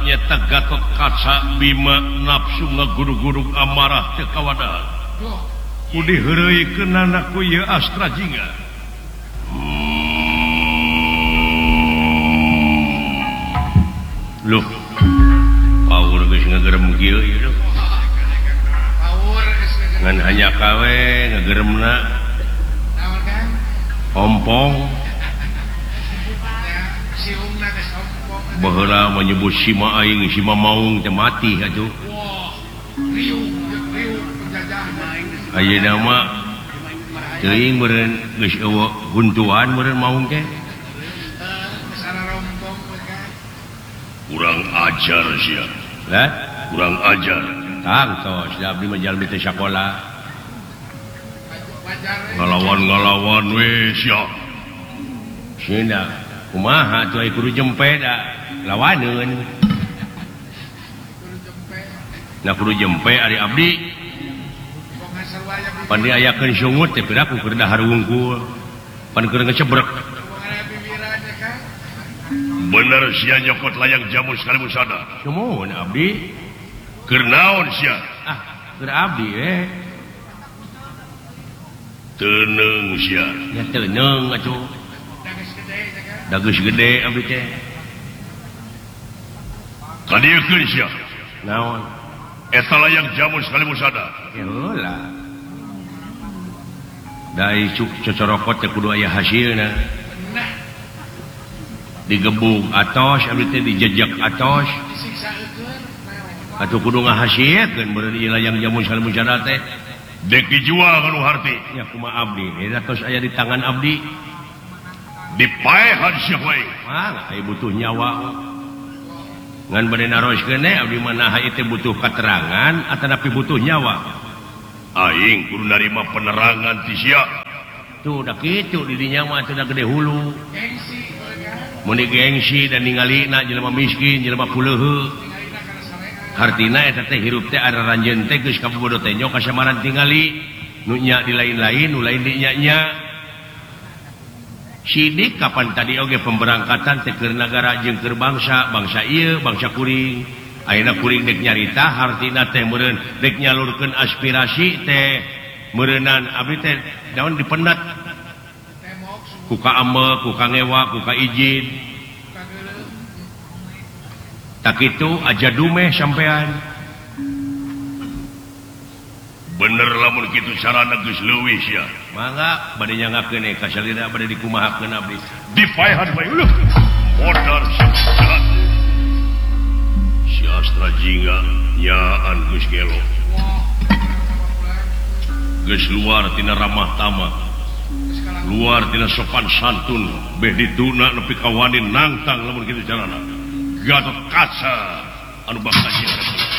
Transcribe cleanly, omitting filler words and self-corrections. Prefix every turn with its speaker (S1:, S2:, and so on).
S1: nyata Gatot Kaca Bima nafsu ngaguru-guru amarah teu kawadah. Ku diheureuikeun anakku ieu Astra Jingga. Loh, power geus ngagerem kieu ieu. Ngan hanya kawe ngageremna ompong. Baheula menyebut sima aing sima maung teh mati atuh. Ayeuna mah teuing meureun geus eueuh guntuan meureun maung teh. Kurang ajar sia. Lah, kurang ajar. Tang tos abdi mah jalmi teh sakola. Ngalawan-ngalawan we sia. Cenah kumaha tuh ai kudu jempe da. Lawaneun nah kudu jempe ari abdi pan diayakeun sungut teh piraku keur dahar wungkul pan keur ngecebrek bener sia nyokot layang jamu sekali musada sumun abdi keur naon sia keur abdi teuneuh sia ya teuneuh atuh da geus gede abdi teh kadiekeun sia naon eta layang jamu sekali musada heula dai cocorokot teh kudu aya hasilna digebung atos abdi teh dijejak atos atuh kudu ngahasilkeun beureun ieu layang jamu sekali musada teh dek dijual ka nu harti nya kumaha abdi eta tos aya di tangan abdi dipaehan sia wae mah aya butuh nyawa ngan bade naroskeun abdi mah naha ieu butuh katerangan atanapi butuh nyawa aing kudu narima penerangan ti sia tuh da kitu di dinya mah teu da gede hulu mun gengsi dan ningalina jelema miskin jelema puleuheu hartina eta teh hirup teh ada ranjeun teh geus kabobodo teh nyok kasamaran tingali nu nya di lain-lain nu lain di nya sidik kapan tadi oge pemberangkatan teh keur nagara jeung keur bangsa ieu bangsa kuring ayeuna kuring dek nyarita hartina teh meureun dek nyalurkeun aspirasi teh meureunan abdi teh daun dipendet ku ka ambe ku ka ngewa ku ka izin tak kitu aja dumeh sampean bener lamun kitu carana geus leuwih sia mangga bade nyangakeun ka salira bade dikumahakeun abdi dipaehan bae uleuh modar syarat si Astra Jingga nyaan geus gelo geus luar tina ramah tamah luar tina sopan santun beh dituna nepi ka wani nangtang lamun kitu carana Gatot Kaca anu bakal